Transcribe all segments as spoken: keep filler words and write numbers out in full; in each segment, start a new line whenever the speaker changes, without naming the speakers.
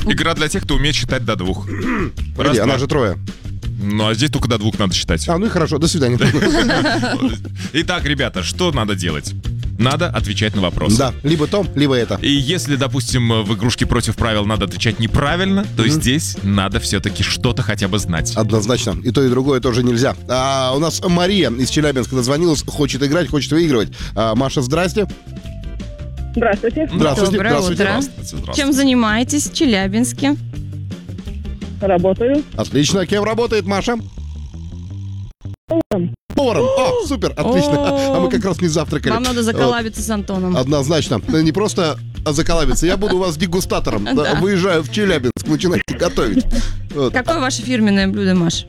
Игра для тех, кто умеет считать до двух.
Погоди, она же трое.
Ну, а здесь только до двух надо считать.
А, ну и хорошо, до свидания.
Итак, ребята, что надо делать? Надо отвечать на вопросы.
Да, либо то, либо это.
И если, допустим, в игрушке против правил надо отвечать неправильно, то mm-hmm. здесь надо все-таки что-то хотя бы знать.
Однозначно. И то, и другое тоже нельзя. А, у нас Мария из Челябинска дозвонилась, хочет играть, хочет выигрывать. А, Маша, здрасте.
Здравствуйте.
Здравствуйте.
Доброе
Здравствуйте.
утро.
Здравствуйте, здравствуйте.
Чем занимаетесь в Челябинске?
Работаю.
Отлично. Кем работает Маша?
Поваром.
Поваром. О, супер, отлично.
О.
А мы как раз не завтракали.
Вам надо заколабиться с Антоном.
Однозначно. Не просто заколабиться. Я буду у вас дегустатором.
Да.
Выезжаю в Челябинск, начинайте готовить. Вот.
Какое ваше фирменное блюдо, Маш?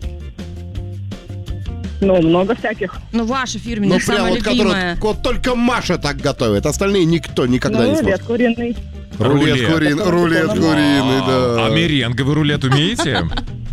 Ну, много всяких.
Ну, ваше фирменное,
Ну, прям
самое
вот,
любимое.
который, вот только Маша так готовит. Остальные никто никогда
Ну,
не
рулет
сможет.
куриный.
Рулет,
Рулет.
куриный, рулет куриный, да.
А меренговый рулет умеете?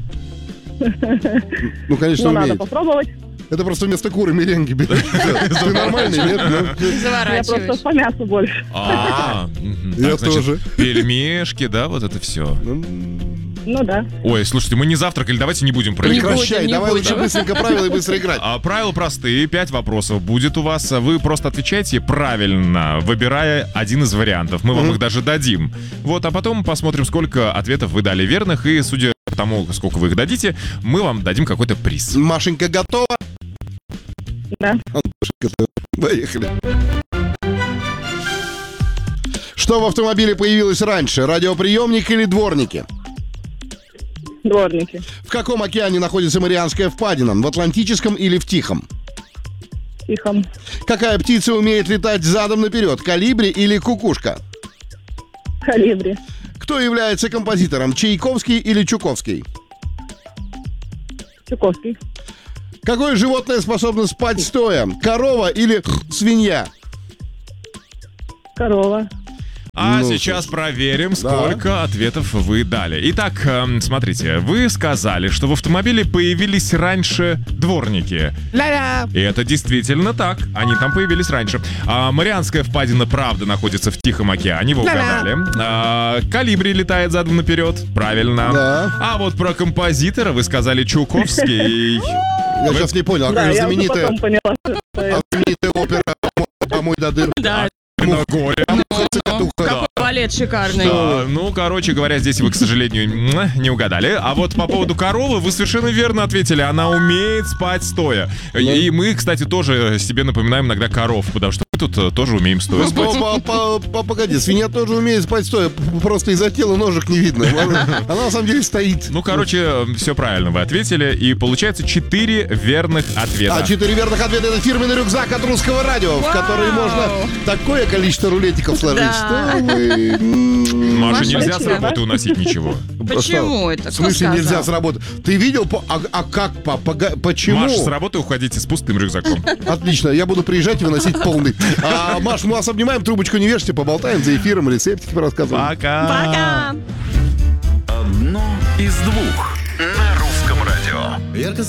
Ну, конечно,
Ну, надо
умеет.
попробовать.
Это просто вместо куры меренги берешь. Ты нормальный, нет? Ну,
Я просто
Заворачиваешь.
по мясу больше.
А, мгм.
Я
Так, значит,
тоже.
пельмешки, да, вот это все.
Ну да.
Ой, слушайте, мы не завтракали, давайте не будем проигрывать.
Прекращай,
будем, не
давай лучше
будем.
быстренько правила и быстро играть.
А, правила простые, пять вопросов будет у вас. Вы просто отвечаете правильно, выбирая один из вариантов. Мы вам
Мгм.
их даже дадим. Вот, а потом посмотрим, сколько ответов вы дали верных. И судя по тому, сколько вы их дадите, мы вам дадим какой-то приз.
Машенька готова?
Да.
Поехали. Что в автомобиле появилось раньше? Радиоприемник или дворники?
Дворники.
В каком океане находится Марианская впадина? В Атлантическом или в Тихом?
Тихом.
Какая птица умеет летать задом наперед? Колибри или кукушка?
Колибри.
Кто является композитором? Чайковский или Чуковский?
Чуковский.
Какое животное способно спать стоя? Корова или свинья?
Корова.
А
Ну,
сейчас
слушай.
проверим,
Да.
сколько ответов вы дали. Итак, эм, смотрите, вы сказали, что в автомобиле появились раньше дворники. И это действительно так. Они там появились раньше. А Марианская впадина, правда, находится в Тихом океане. Вы угадали. А, Колибри летает задом наперед. Правильно.
Да.
А вот про композитора вы сказали Чуковский.
Я сейчас не понял, а
Да,
как же
я уже
знаменитая,
потом поняла, что это.
а знаменитая опера «Помой до дыр»?
Да,
На горе.
Да.
балет шикарный.
Да, ну, короче говоря, здесь вы, к сожалению, м, не угадали. А вот по поводу коровы вы совершенно верно ответили. Она умеет спать стоя. И мы, кстати, тоже себе напоминаем иногда коров, потому что мы тут э, тоже умеем стоя спать.
По- по- по- Погоди, свинья тоже умеет спать стоя, просто из-за тела ножек не видно. Она, она на самом деле стоит.
Ну, короче, все правильно вы ответили. И получается четыре верных ответа.
А четыре верных ответа — это фирменный рюкзак от Русского радио, в
Вау!
который можно такое количество рулетиков сложить,
Да.
что вы... м,
Маша,
Маша,
нельзя с
зачем,
работы уносить ничего.
Почему это?
В
Кто
смысле
сказал?
нельзя с работы? Ты видел, по- а, а как, по- пога- почему?
Маша, с работы уходите с пустым рюкзаком.
Отлично, я буду приезжать и выносить полный. А, Маш, мы вас обнимаем, трубочку не вешайте, поболтаем за эфиром, рецептики порассказываем.
Пока.
Пока.
Одно из двух на Русском радио.
Ярко